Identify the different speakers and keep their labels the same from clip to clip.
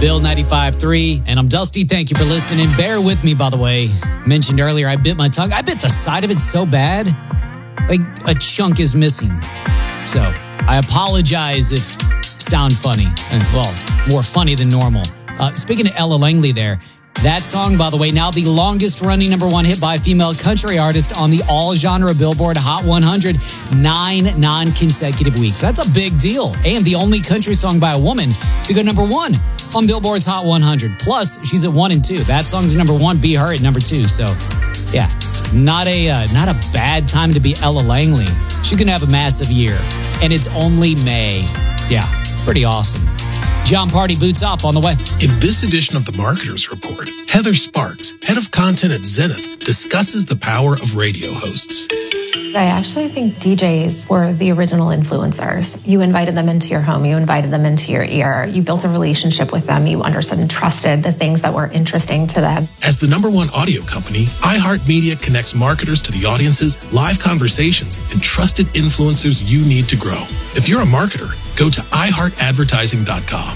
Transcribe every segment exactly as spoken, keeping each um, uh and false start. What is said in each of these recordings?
Speaker 1: Bill ninety-five three, and I'm Dusty. Thank you for listening. Bear with me, by the way. Mentioned earlier, I bit my tongue. I bit the side of it so bad, like a chunk is missing. So I apologize if sound funny, and well, more funny than normal. Uh, speaking of Ella Langley there, that song, by the way, now the longest running number one hit by a female country artist on the all genre Billboard Hot one hundred, nine non-consecutive weeks. That's a big deal. And the only country song by a woman to go number one on Billboard's Hot one hundred. Plus, she's at one and two. That song's number one, Be Her at number two. So, yeah, not a uh, not a bad time to be Ella Langley. She's going to have a massive year. And it's only May. Yeah, pretty awesome. John Party boots off on the way.
Speaker 2: In this edition of the Marketers Report, Heather Sparks, head of content at Zenith, discusses the power of radio hosts.
Speaker 3: I actually think D Js were the original influencers. You invited them into your home. You invited them into your ear. You built a relationship with them. You understood and trusted the things that were interesting to them.
Speaker 2: As the number one audio company, iHeartMedia connects marketers to the audiences, live conversations, and trusted influencers you need to grow. If you're a marketer, go to i heart advertising dot com.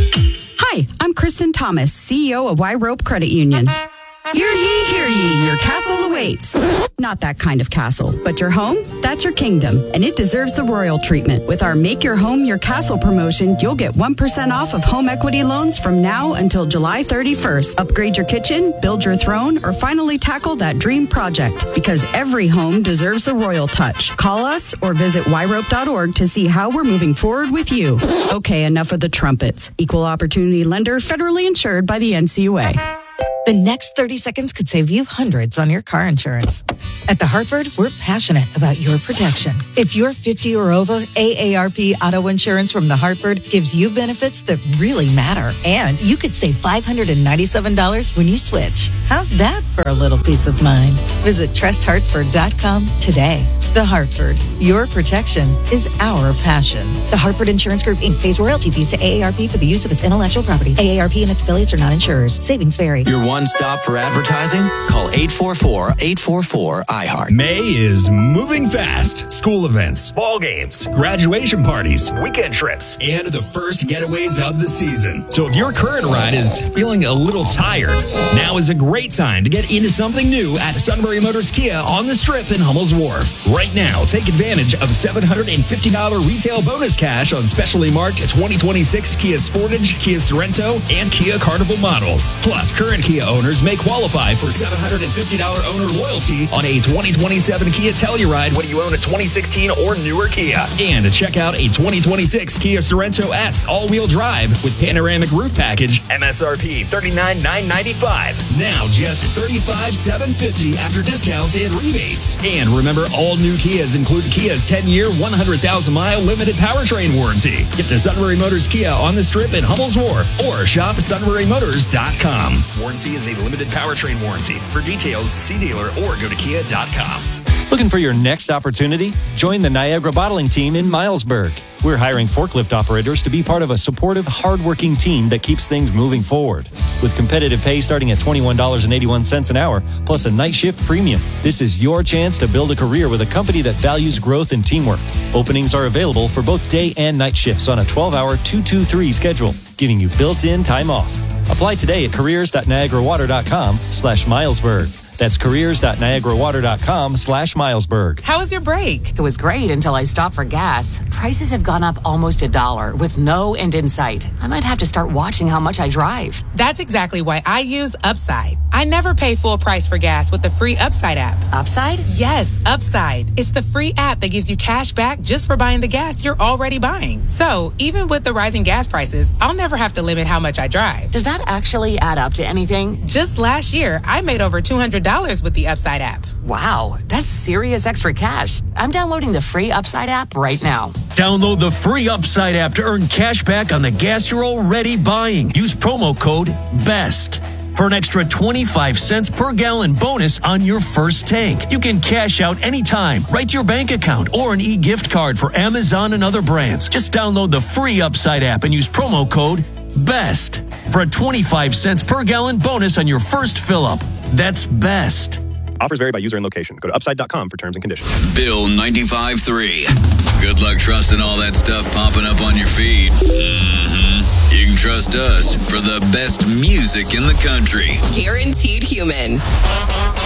Speaker 4: Hi, I'm Kristen Thomas, C E O of Y Rope Credit Union. Hear ye, hear ye, your castle awaits. Not that kind of castle, but your home, that's your kingdom, and it deserves the royal treatment. With our Make Your Home Your Castle promotion, you'll get one percent off of home equity loans from now until July thirty-first. Upgrade your kitchen, build your throne, or finally tackle that dream project. Because every home deserves the royal touch. Call us or visit y rope dot org to see how we're moving forward with you. Okay, enough of the trumpets. Equal opportunity lender, federally insured by the N C U A.
Speaker 5: The next thirty seconds could save you hundreds on your car insurance. At The Hartford, we're passionate about your protection. If you're fifty or over, A A R P Auto Insurance from The Hartford gives you benefits that really matter. And you could save five hundred ninety-seven dollars when you switch. How's that for a little peace of mind? Visit trust hartford dot com today. The Hartford, your protection is our passion. The Hartford Insurance Group, Incorporated pays royalty fees to A A R P for the use of its intellectual property. A A R P and its affiliates are not insurers. Savings vary.
Speaker 6: Your one stop for advertising? Call eight four four, eight four four, I heart.
Speaker 7: May is moving fast. School events, ball games, graduation parties, weekend trips, and the first getaways of the season. So if your current ride is feeling a little tired, now is a great time to get into something new at Sunbury Motors Kia on the Strip in Hummel's Wharf. Right now, take advantage of seven hundred fifty dollars retail bonus cash on specially marked twenty twenty-six Kia Sportage, Kia Sorento, and Kia Carnival models. Plus, current Kia owners may qualify for seven hundred fifty dollars owner loyalty on a twenty twenty-seven Kia Telluride when you own a twenty sixteen or newer Kia. And check out a twenty twenty-six Kia Sorento S all-wheel drive with panoramic roof package, M S R P thirty-nine thousand nine hundred ninety-five dollars. Now just thirty-five thousand seven hundred fifty dollars after discounts and rebates. And remember, all new Kias include Kia's ten-year, one hundred thousand mile limited powertrain warranty. Get to Sunbury Motors Kia on the Strip in Hummel's Wharf or shop sunbury motors dot com. Warranty is a limited powertrain warranty. For details, see dealer or go to kia dot com.
Speaker 8: Looking for your next opportunity? Join the Niagara Bottling team in Milesburg. We're hiring forklift operators to be part of a supportive, hardworking team that keeps things moving forward. With competitive pay starting at twenty-one dollars and eighty-one cents an hour, plus a night shift premium. This is your chance to build a career with a company that values growth and teamwork. Openings are available for both day and night shifts on a twelve-hour two two three schedule, giving you built-in time off. Apply today at careers dot niagara water dot com slash Milesburg. That's careers dot niagara water dot com slash Milesburg.
Speaker 9: How was your break?
Speaker 10: It was great until I stopped for gas. Prices have gone up almost a dollar with no end in sight. I might have to start watching how much I drive.
Speaker 9: That's exactly why I use Upside. I never pay full price for gas with the free Upside app.
Speaker 10: Upside?
Speaker 9: Yes, Upside. It's the free app that gives you cash back just for buying the gas you're already buying. So even with the rising gas prices, I'll never have to limit how much I drive.
Speaker 10: Does that actually add up to anything?
Speaker 9: Just last year, I made over two hundred dollars with the Upside app.
Speaker 10: Wow, that's serious extra cash. I'm downloading the free Upside app right now.
Speaker 11: Download the free Upside app to earn cash back on the gas you're already buying. Use promo code BEST for an extra twenty-five cents per gallon bonus on your first tank. You can cash out anytime, right to your bank account, or an e-gift card for Amazon and other brands. Just download the free Upside app and use promo code BEST for a twenty-five cents per gallon bonus on your first fill-up. That's BEST.
Speaker 12: Offers vary by user and location. Go to upside dot com for terms and conditions.
Speaker 6: Bill ninety-five three. Good luck trusting all that stuff popping up on your feed. Mm-hmm.
Speaker 13: You can trust us for the best music in the country.
Speaker 14: Guaranteed Human.